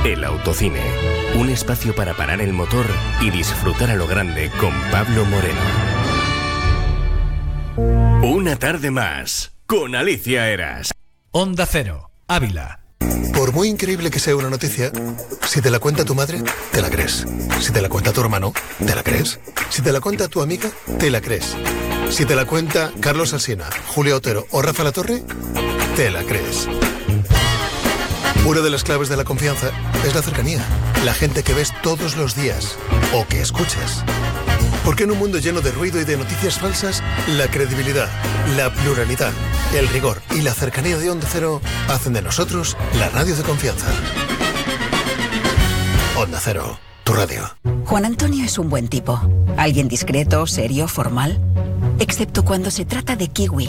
El Autocine, un espacio para parar el motor y disfrutar a lo grande con Pablo Moreno. Una tarde más con Alicia Eras. Onda Cero, Ávila. Por muy increíble que sea una noticia, si te la cuenta tu madre, te la crees. Si te la cuenta tu hermano, te la crees. Si te la cuenta tu amiga, te la crees. Si te la cuenta Carlos Alsina, Julio Otero o Rafa Latorre, te la crees. Una de las claves de la confianza es la cercanía. La gente que ves todos los días o que escuchas. Porque en un mundo lleno de ruido y de noticias falsas, la credibilidad, la pluralidad, el rigor y la cercanía de Onda Cero hacen de nosotros la radio de confianza. Onda Cero, tu radio. Juan Antonio es un buen tipo. Alguien discreto, serio, formal. Excepto cuando se trata de Kiwi.